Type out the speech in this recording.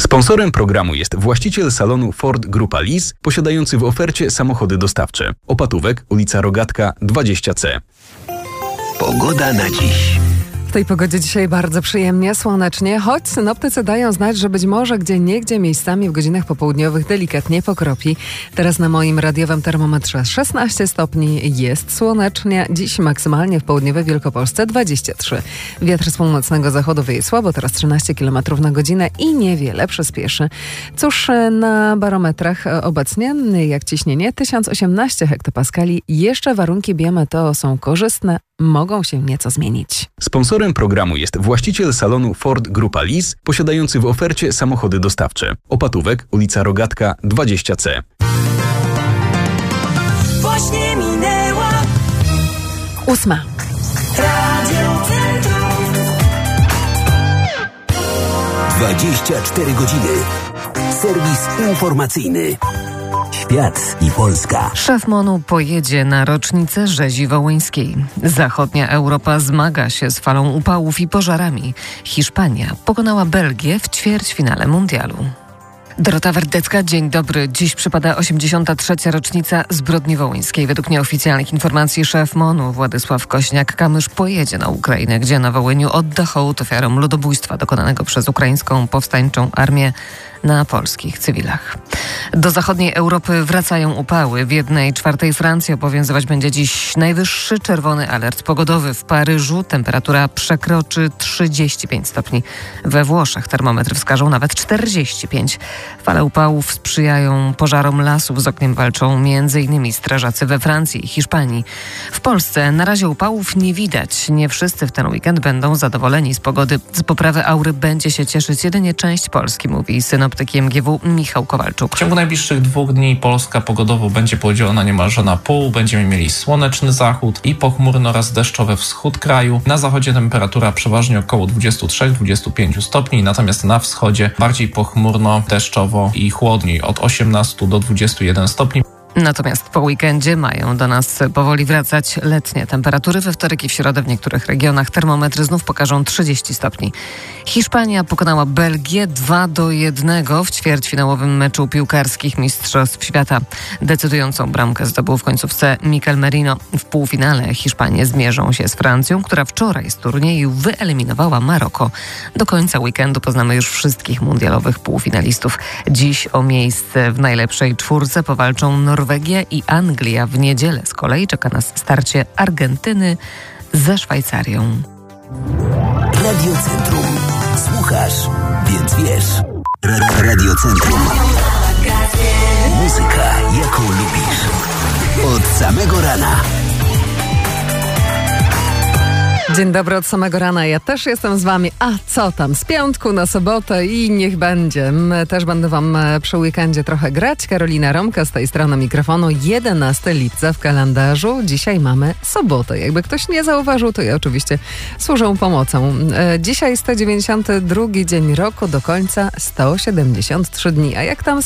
Sponsorem programu jest właściciel salonu Ford Grupa Lis, posiadający w ofercie samochody dostawcze. Opatówek, ulica Rogatka, 20C. Pogoda na dziś. W tej pogodzie dzisiaj bardzo przyjemnie, słonecznie, choć synoptycy dają znać, że być może gdzieniegdzie miejscami w godzinach popołudniowych delikatnie pokropi. Teraz na moim radiowym termometrze 16 stopni, jest słonecznie. Dziś maksymalnie w południowej Wielkopolsce 23. Wiatr z północnego zachodu wieje słabo, teraz 13 km na godzinę i niewiele przyspieszy. Cóż, na barometrach obecnie, jak ciśnienie, 1018 hektopaskali. Jeszcze warunki biometeo są korzystne, mogą się nieco zmienić. Sponsorem programu jest właściciel salonu Ford Grupa Lis, posiadający w ofercie samochody dostawcze. Opatówek, ulica Rogatka, 20C. Właśnie minęła 8. Radio Centrum. 24 godziny. Serwis informacyjny. Świat i Polska. Szef MON-u pojedzie na rocznicę rzezi wołyńskiej. Zachodnia Europa zmaga się z falą upałów i pożarami. Hiszpania pokonała Belgię w ćwierćfinale mundialu. Dorota Werdecka, dzień dobry. Dziś przypada 83. rocznica zbrodni wołyńskiej. Według nieoficjalnych informacji szef MON-u Władysław Kośniak-Kamysz pojedzie na Ukrainę, gdzie na Wołyniu odda hołd ofiarom ludobójstwa dokonanego przez ukraińską powstańczą armię na polskich cywilach. Do zachodniej Europy wracają upały. W 1/4 Francji obowiązywać będzie dziś najwyższy czerwony alert pogodowy. W Paryżu temperatura przekroczy 35 stopni. We Włoszech termometry wskażą nawet 45. Fale upałów sprzyjają pożarom lasów. Z ogniem walczą m.in. strażacy we Francji i Hiszpanii. W Polsce na razie upałów nie widać. Nie wszyscy w ten weekend będą zadowoleni z pogody. Z poprawy aury będzie się cieszyć jedynie część Polski, mówi synoptyk MGW Michał Kowalczuk. W ciągu najbliższych 2 dni Polska pogodowo będzie podzielona niemalże na pół. Będziemy mieli słoneczny zachód i pochmurny oraz deszczowy wschód kraju. Na zachodzie temperatura przeważnie około 23-25 stopni, natomiast na wschodzie bardziej pochmurno, deszczowo i chłodniej od 18 do 21 stopni. Natomiast po weekendzie mają do nas powoli wracać letnie temperatury. We wtorek i w środę w niektórych regionach termometry znów pokażą 30 stopni. Hiszpania pokonała Belgię 2-1 w ćwierćfinałowym meczu piłkarskich Mistrzostw Świata. Decydującą bramkę zdobył w końcówce Mikel Merino. W półfinale Hiszpanie zmierzą się z Francją, która wczoraj z turnieju wyeliminowała Maroko. Do końca weekendu poznamy już wszystkich mundialowych półfinalistów. Dziś o miejsce w najlepszej czwórce powalczą Norwegia i Anglia. W niedzielę z kolei czeka nas starcie Argentyny ze Szwajcarią. Radio Centrum. Słuchasz, więc wiesz. Radio Centrum. Muzyka, jaką lubisz. Od samego rana. Dzień dobry od samego rana. Ja też jestem z wami. A co tam? Z piątku na sobotę i niech będzie. Też będę wam przy weekendzie trochę grać. Karolina Romka z tej strony mikrofonu. 11 lipca w kalendarzu. Dzisiaj mamy sobotę. Jakby ktoś nie zauważył, to ja oczywiście służę pomocą. Dzisiaj 192 dzień roku, do końca 173 dni. A jak tam z